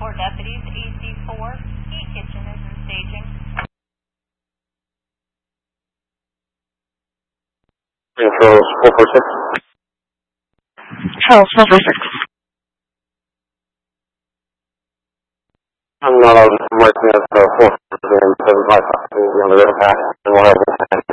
4 deputies, AC4. Heat kitchen is in staging. Charles 446. Charles 446. I'm not working at 475 on the river path and 110.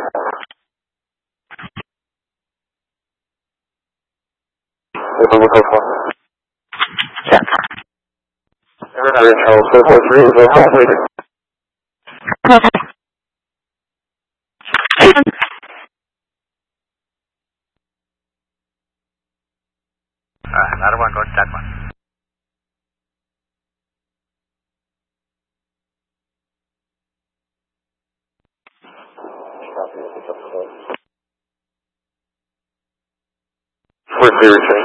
Yeah. Charles 443 is a Okay. Another one, go to that one. Where's the retreat?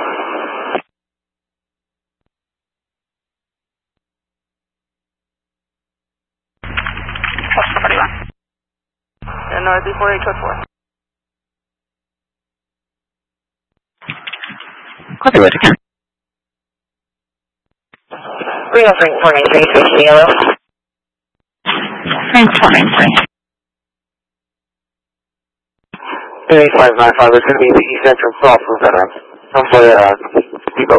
North 48 code 4. Copy word again. 303, 493, 3 yellow. Thanks for answering. 8595, it's going to be the East Entrance off of that. Hopefully, Depot.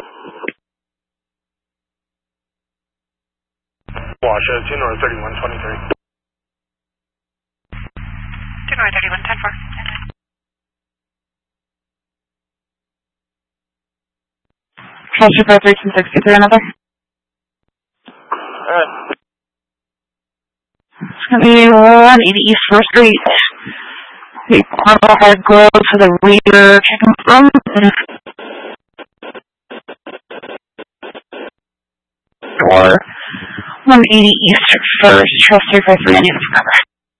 Wash, 2 North 3123. 2 North 31, 10-4. Charles 253 another. It's going to be 180 East 1st Street. The Carbohydrate Grove to the rear chicken room. Or 180 East 1st, Charles 353 units cover.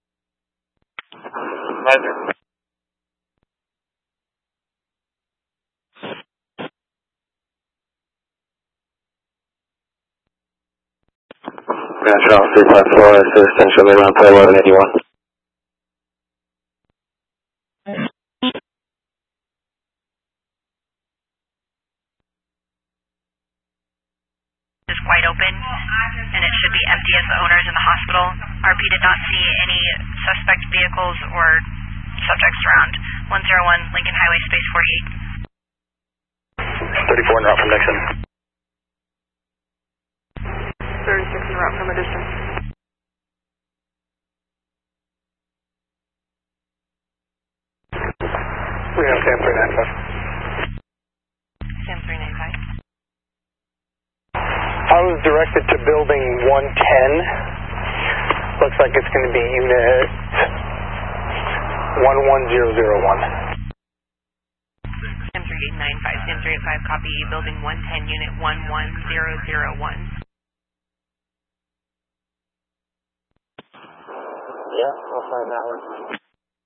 Charles 354 is essentially around 1181. Is wide open, and it should be empty as the owner is in the hospital. RP did not see any suspect vehicles or subjects around. 101 Lincoln Highway, space 34 en route from Nixon. 36 en route from Addition. We have Sam 395. Sam 395. I was directed to building 110. Looks like it's going to be unit 11001. Sam 3895, Sam 385, copy, building 110, unit 11001. Yeah, I'll find that one.